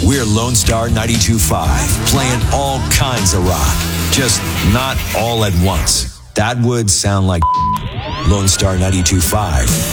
We're Lone Star 92.5, playing all kinds of rock, just not all at once. That would sound like Lone Star 92.5.